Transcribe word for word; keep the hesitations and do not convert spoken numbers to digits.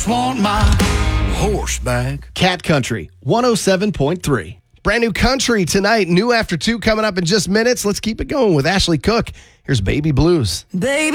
just want my horse back. Cat Country, one oh seven point three. Brand new country tonight, new after two coming up in just minutes. Let's keep it going with Ashley Cook. Here's Baby Blues. Baby.